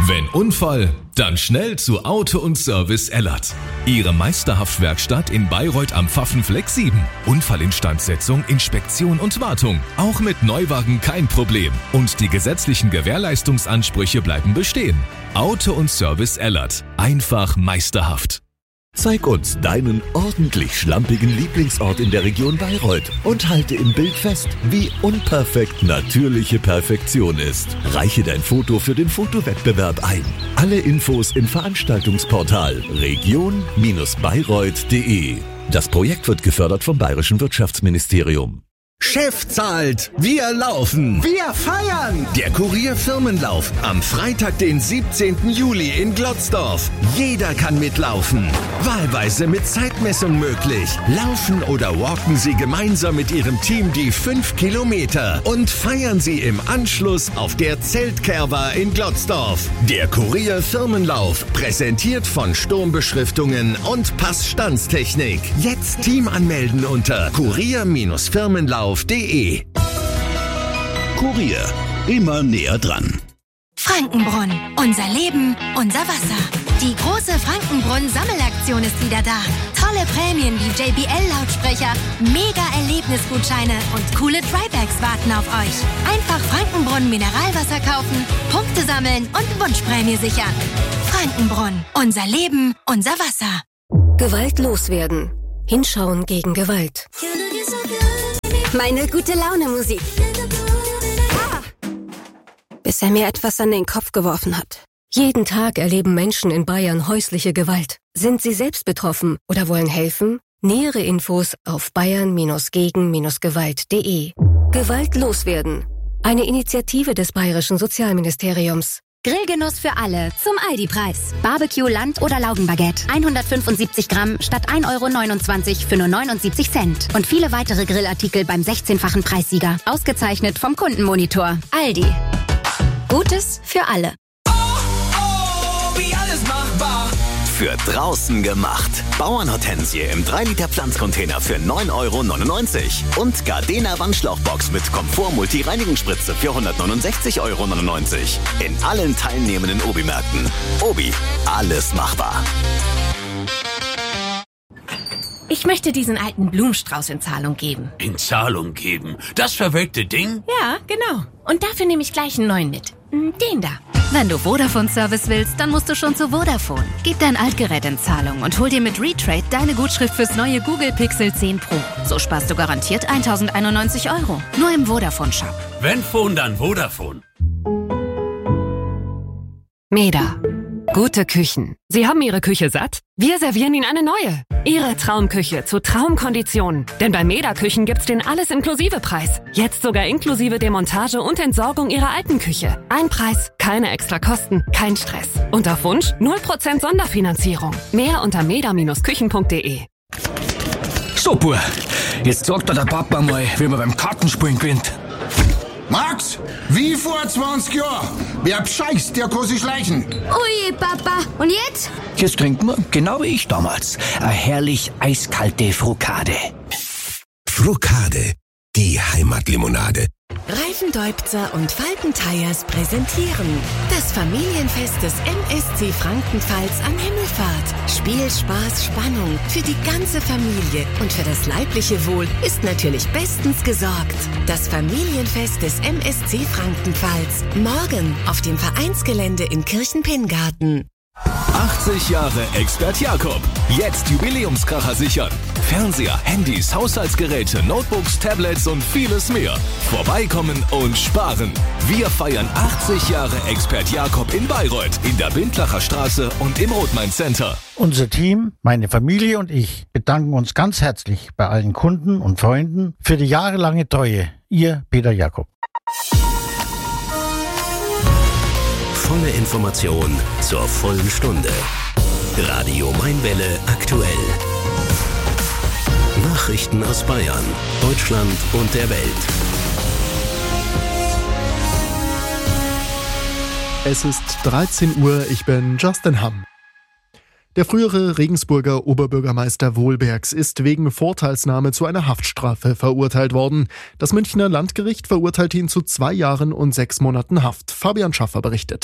Wenn Unfall, dann schnell zu Auto und Service Ellert. Ihre Meisterhaftwerkstatt in Bayreuth am Pfaffenfleck 7. Unfallinstandsetzung, Inspektion und Wartung. Auch mit Neuwagen kein Problem. Und die gesetzlichen Gewährleistungsansprüche bleiben bestehen. Auto und Service Ellert. Einfach meisterhaft. Zeig uns deinen ordentlich schlampigen Lieblingsort in der Region Bayreuth und halte im Bild fest, wie unperfekt natürliche Perfektion ist. Reiche dein Foto für den Fotowettbewerb ein. Alle Infos im Veranstaltungsportal region-bayreuth.de. Das Projekt wird gefördert vom Bayerischen Wirtschaftsministerium. Chef zahlt, wir laufen. Wir feiern! Der Kurier-Firmenlauf am Freitag, den 17. Juli in Glotzdorf. Jeder kann mitlaufen. Wahlweise mit Zeitmessung möglich. Laufen oder walken Sie gemeinsam mit Ihrem Team die 5 Kilometer und feiern Sie im Anschluss auf der Zeltkerwa in Glotzdorf. Der Kurier-Firmenlauf, präsentiert von Sturmbeschriftungen und Passstandstechnik. Jetzt Team anmelden unter kurier-firmenlauf.de. Kurier, immer näher dran. Frankenbrunn. Unser Leben, unser Wasser. Die große Frankenbrunn-Sammelaktion ist wieder da. Tolle Prämien wie JBL-Lautsprecher, Mega-Erlebnisgutscheine und coole Trybags warten auf euch. Einfach Frankenbrunn Mineralwasser kaufen, Punkte sammeln und Wunschprämie sichern. Frankenbrunn. Unser Leben, unser Wasser. Gewalt loswerden. Hinschauen gegen Gewalt. Meine Gute-Laune-Musik. Bis er mir etwas an den Kopf geworfen hat. Jeden Tag erleben Menschen in Bayern häusliche Gewalt. Sind sie selbst betroffen oder wollen helfen? Nähere Infos auf bayern-gegen-gewalt.de. Gewalt loswerden. Eine Initiative des Bayerischen Sozialministeriums. Grillgenuss für alle zum Aldi-Preis. Barbecue, Land- oder Laugenbaguette. 175 Gramm statt 1,29 € für nur 79 Cent. Und viele weitere Grillartikel beim 16-fachen Preissieger. Ausgezeichnet vom Kundenmonitor. Aldi. Gutes für alle. Wie alles machbar. Für draußen gemacht. Bauernhortensie im 3-Liter Pflanzcontainer für 9,99 € und Gardena Wandschlauchbox mit Komfort-Multi-Reinigungsspritze für 169,99 € in allen teilnehmenden Obi-Märkten. Obi, alles machbar. Ich möchte diesen alten Blumenstrauß in Zahlung geben. In Zahlung geben? Das verwelkte Ding? Ja, genau. Und dafür nehme ich gleich einen neuen mit. Den da. Wenn du Vodafone-Service willst, dann musst du schon zu Vodafone. Gib dein Altgerät in Zahlung und hol dir mit Retrade deine Gutschrift fürs neue Google Pixel 10 Pro. So sparst du garantiert 1.091 €. Nur im Vodafone-Shop. Wenn Phone, dann Vodafone. Meda. Gute Küchen. Sie haben Ihre Küche satt? Wir servieren Ihnen eine neue. Ihre Traumküche zu Traumkonditionen. Denn bei Meda Küchen gibt's den Alles-Inklusive-Preis. Jetzt sogar inklusive Demontage und Entsorgung Ihrer alten Küche. Ein Preis, keine extra Kosten, kein Stress. Und auf Wunsch 0% Sonderfinanzierung. Mehr unter meda-küchen.de. So, Bub, jetzt sagt der Papa mal, wie man beim Kartenspielen gewinnt. Max, wie vor 20 Jahren. Wer bescheißt, der kann sich schleichen. Ui, Papa. Und jetzt? Jetzt trinken wir, genau wie ich damals, eine herrlich eiskalte Frukade. Frukade, die Heimatlimonade. Reifendeubzer und Falken Tires präsentieren das Familienfest des MSC Frankenpfalz an Himmelfahrt. Spiel, Spaß, Spannung für die ganze Familie und für das leibliche Wohl ist natürlich bestens gesorgt. Das Familienfest des MSC Frankenpfalz. Morgen auf dem Vereinsgelände in Kirchenpingarten. 80 Jahre Expert Jakob. Jetzt Jubiläumskracher sichern. Fernseher, Handys, Haushaltsgeräte, Notebooks, Tablets und vieles mehr. Vorbeikommen und sparen. Wir feiern 80 Jahre Expert Jakob in Bayreuth, in der Bindlacher Straße und im Rothmain Center. Unser Team, meine Familie und ich bedanken uns ganz herzlich bei allen Kunden und Freunden für die jahrelange Treue. Ihr Peter Jakob. Volle Information zur vollen Stunde. Radio Mainwelle aktuell. Nachrichten aus Bayern, Deutschland und der Welt. Es ist 13 Uhr, ich bin Justin Hamm. Der frühere Regensburger Oberbürgermeister Wohlbergs ist wegen Vorteilsnahme zu einer Haftstrafe verurteilt worden. Das Münchner Landgericht verurteilte ihn zu 2 Jahren und 6 Monaten Haft. Fabian Schaffer berichtet.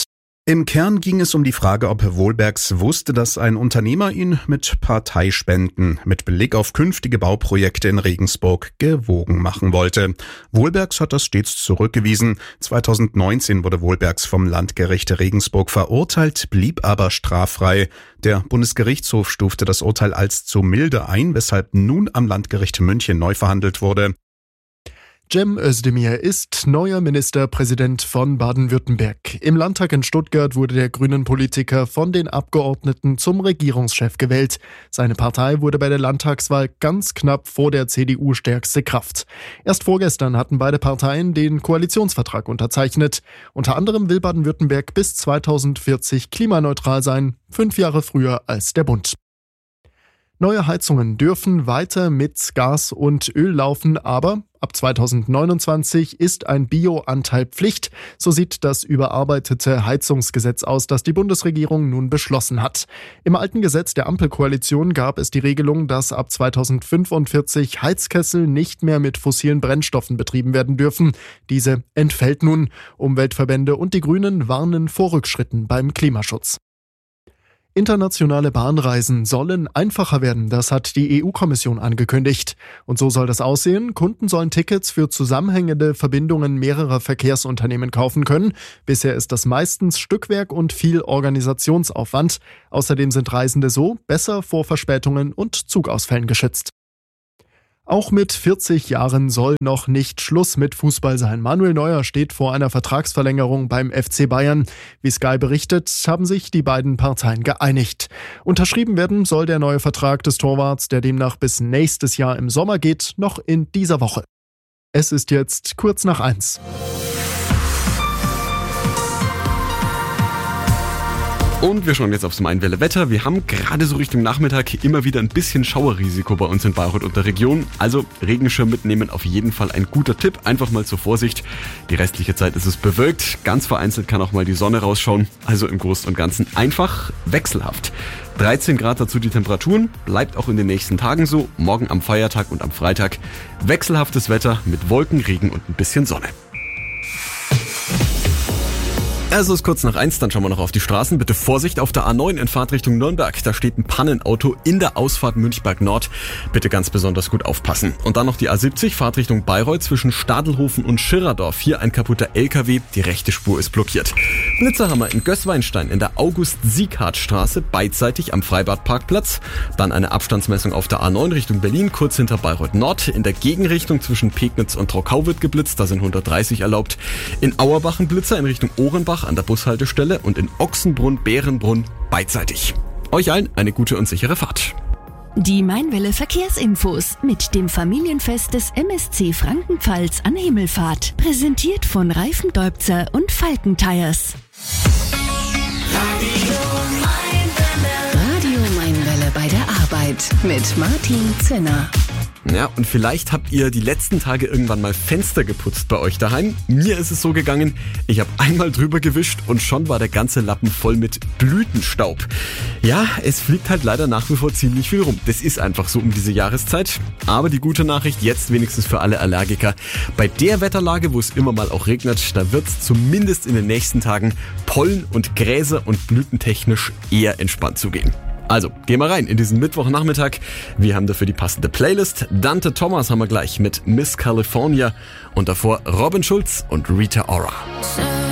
Im Kern ging es um die Frage, ob Wohlbergs wusste, dass ein Unternehmer ihn mit Parteispenden mit Blick auf künftige Bauprojekte in Regensburg gewogen machen wollte. Wohlbergs hat das stets zurückgewiesen. 2019 wurde Wohlbergs vom Landgericht Regensburg verurteilt, blieb aber straffrei. Der Bundesgerichtshof stufte das Urteil als zu milde ein, weshalb nun am Landgericht München neu verhandelt wurde. Cem Özdemir ist neuer Ministerpräsident von Baden-Württemberg. Im Landtag in Stuttgart wurde der Grünen-Politiker von den Abgeordneten zum Regierungschef gewählt. Seine Partei wurde bei der Landtagswahl ganz knapp vor der CDU stärkste Kraft. Erst vorgestern hatten beide Parteien den Koalitionsvertrag unterzeichnet. Unter anderem will Baden-Württemberg bis 2040 klimaneutral sein, 5 Jahre früher als der Bund. Neue Heizungen dürfen weiter mit Gas und Öl laufen, aber ab 2029 ist ein Bio-Anteil Pflicht. So sieht das überarbeitete Heizungsgesetz aus, das die Bundesregierung nun beschlossen hat. Im alten Gesetz der Ampelkoalition gab es die Regelung, dass ab 2045 Heizkessel nicht mehr mit fossilen Brennstoffen betrieben werden dürfen. Diese entfällt nun. Umweltverbände und die Grünen warnen vor Rückschritten beim Klimaschutz. Internationale Bahnreisen sollen einfacher werden, das hat die EU-Kommission angekündigt. Und so soll das aussehen. Kunden sollen Tickets für zusammenhängende Verbindungen mehrerer Verkehrsunternehmen kaufen können. Bisher ist das meistens Stückwerk und viel Organisationsaufwand. Außerdem sind Reisende so besser vor Verspätungen und Zugausfällen geschützt. Auch mit 40 Jahren soll noch nicht Schluss mit Fußball sein. Manuel Neuer steht vor einer Vertragsverlängerung beim FC Bayern. Wie Sky berichtet, haben sich die beiden Parteien geeinigt. Unterschrieben werden soll der neue Vertrag des Torwarts, der demnach bis nächstes Jahr im Sommer geht, noch in dieser Woche. Es ist jetzt kurz nach 1. Und wir schauen jetzt aufs Mainwelle-Wetter. Wir haben gerade so Richtung Nachmittag immer wieder ein bisschen Schauerrisiko bei uns in Bayreuth und der Region. Also Regenschirm mitnehmen auf jeden Fall ein guter Tipp. Einfach mal zur Vorsicht. Die restliche Zeit ist es bewölkt. Ganz vereinzelt kann auch mal die Sonne rausschauen. Also im Großen und Ganzen einfach wechselhaft. 13 Grad dazu die Temperaturen. Bleibt auch in den nächsten Tagen so. Morgen am Feiertag und am Freitag wechselhaftes Wetter mit Wolken, Regen und ein bisschen Sonne. Also ist kurz nach 1, dann schauen wir noch auf die Straßen. Bitte Vorsicht auf der A9 in Fahrtrichtung Nürnberg. Da steht ein Pannenauto in der Ausfahrt Münchberg Nord. Bitte ganz besonders gut aufpassen. Und dann noch die A70, Fahrtrichtung Bayreuth zwischen Stadelhofen und Schirradorf. Hier ein kaputter LKW, die rechte Spur ist blockiert. Blitzerhammer in Gößweinstein in der August-Sieghart-Straße, beidseitig am Freibad-Parkplatz. Dann eine Abstandsmessung auf der A9 Richtung Berlin, kurz hinter Bayreuth Nord. In der Gegenrichtung zwischen Pegnitz und Trockau wird geblitzt, da sind 130 erlaubt. In Auerbach ein Blitzer in Richtung Ohrenbach an der Bushaltestelle und in Ochsenbrunn-Bärenbrunn beidseitig. Euch allen eine gute und sichere Fahrt. Die Mainwelle Verkehrsinfos mit dem Familienfest des MSC Frankenpfalz an Himmelfahrt. Präsentiert von Reifendeubzer und Falken Tires. Radio Mainwelle bei der Arbeit mit Martin Zinner. Ja, und vielleicht habt ihr die letzten Tage irgendwann mal Fenster geputzt bei euch daheim. Mir ist es so gegangen, ich habe einmal drüber gewischt und schon war der ganze Lappen voll mit Blütenstaub. Ja, es fliegt halt leider nach wie vor ziemlich viel rum. Das ist einfach so um diese Jahreszeit. Aber die gute Nachricht, jetzt wenigstens für alle Allergiker. Bei der Wetterlage, wo es immer mal auch regnet, da wird es zumindest in den nächsten Tagen pollen- und Gräser- und blütentechnisch eher entspannt zugehen. Also, geh mal rein in diesen Mittwochnachmittag. Wir haben dafür die passende Playlist. Dante Thomas haben wir gleich mit Miss California und davor Robin Schulz und Rita Ora.